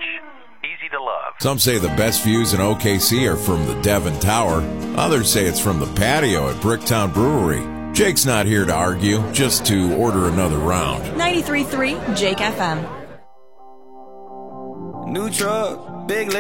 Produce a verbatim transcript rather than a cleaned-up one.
Easy to love. Some say the best views in O K C are from the Devon Tower. Others say it's from the patio at Bricktown Brewery. Jake's not here to argue, just to order another round. ninety-three point three Jake F M. New truck, big